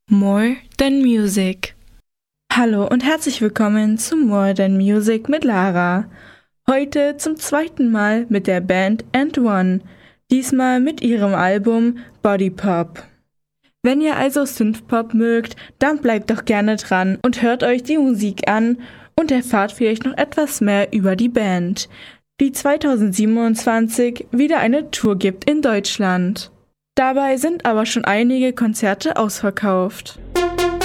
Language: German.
More Than Music. Hallo und herzlich willkommen zu More Than Music mit Lara. Heute zum zweiten Mal mit der Band &ONE, diesmal mit ihrem Album Body Pop. Wenn ihr also Synthpop mögt, dann bleibt doch gerne dran und hört euch die Musik an und erfahrt vielleicht noch etwas mehr über die Band, die 2027 wieder eine Tour gibt in Deutschland. Dabei sind aber schon einige Konzerte ausverkauft.